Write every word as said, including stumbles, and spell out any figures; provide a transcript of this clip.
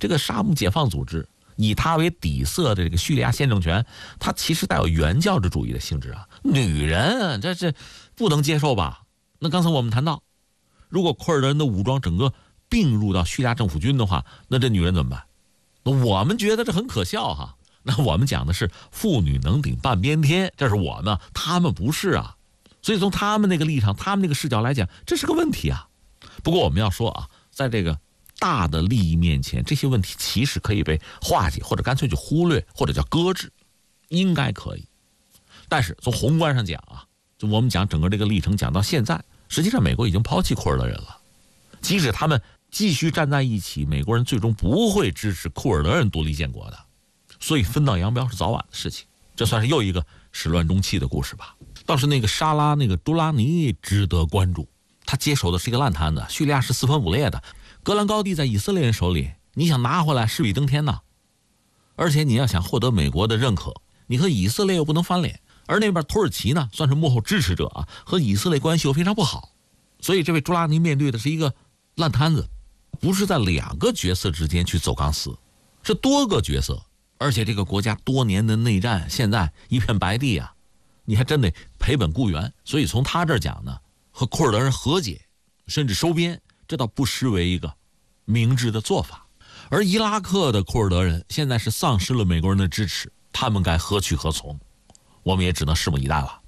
这个沙姆解放组织以它为底色的这个叙利亚现政权，它其实带有原教旨主义的性质啊。女人这这不能接受吧？那刚才我们谈到，如果库尔德人的武装整个并入到叙利亚政府军的话，那这女人怎么办？那我们觉得这很可笑哈。那我们讲的是妇女能顶半边天，这是我们，他们不是啊。所以从他们那个立场，他们那个视角来讲，这是个问题啊。不过我们要说啊，在这个大的利益面前，这些问题其实可以被化解，或者干脆就忽略，或者叫搁置，应该可以。但是从宏观上讲啊，就我们讲整个这个历程讲到现在，实际上美国已经抛弃库尔德人了。即使他们继续站在一起，美国人最终不会支持库尔德人独立建国的。所以分道扬镳是早晚的事情，这算是又一个始乱终弃的故事吧。倒是那个沙拉那个朱拉尼值得关注，他接手的是一个烂摊子，叙利亚是四分五裂的，戈兰高地在以色列人手里，你想拿回来势比登天呐。而且你要想获得美国的认可，你和以色列又不能翻脸，而那边土耳其呢，算是幕后支持者啊，和以色列关系又非常不好，所以这位朱拉尼面对的是一个烂摊子，不是在两个角色之间去走钢丝，是多个角色。而且这个国家多年的内战，现在一片白地啊，你还真得赔本雇员。所以从他这儿讲呢，和库尔德人和解，甚至收编，这倒不失为一个明智的做法。而伊拉克的库尔德人现在是丧失了美国人的支持，他们该何去何从？我们也只能拭目以待了。